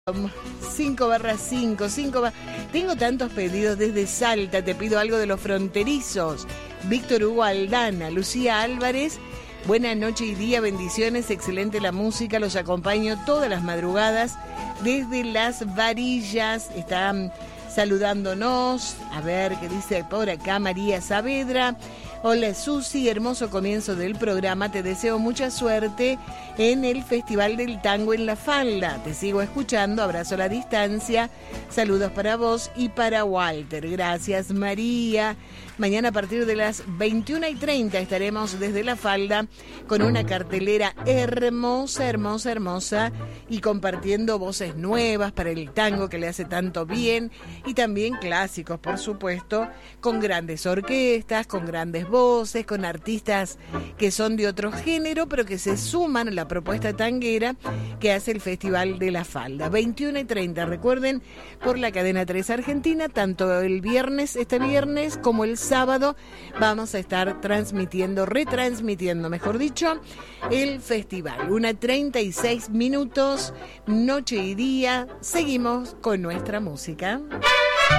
5/5. Tengo tantos pedidos desde Salta. Te pido algo de los fronterizos. Víctor Hugo Aldana, Lucía Álvarez. Buena noche y día, bendiciones, excelente la música. Los acompaño todas las madrugadas desde Las Varillas. Están saludándonos. A ver qué dice por acá María Saavedra. Hola Susi, hermoso comienzo del programa. Te deseo mucha suerte en el Festival del Tango en La Falda. Te sigo escuchando, abrazo a la distancia. Saludos para vos y para Walter. Gracias María. Mañana a partir de las 21:30 estaremos desde La Falda con una cartelera hermosa, hermosa, hermosa y compartiendo voces nuevas para el tango que le hace tanto bien y también clásicos, por supuesto, con grandes orquestas, con grandes voces, con artistas que son de otro género, pero que se suman a la propuesta tanguera que hace el Festival de La Falda. 21:30, recuerden, por la cadena 3 Argentina, tanto el viernes, este viernes, como el sábado, vamos a estar retransmitiendo, mejor dicho, el festival. 1:36, noche y día, seguimos con nuestra música.